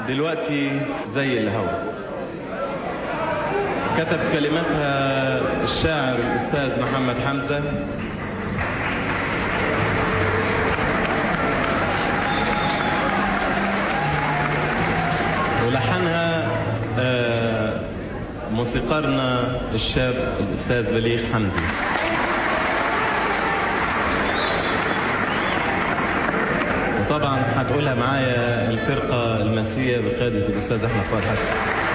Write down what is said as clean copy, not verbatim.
دلوقتي زي الهوا. كتب كلماتها الشاعر الأستاذ محمد حمزة، ولحنها موسيقارنا الشاب الأستاذ بليغ حمدي. وطبعا هتقولها معايا الفرقة المسية بقيادة الأستاذ أحمد فؤاد حسن.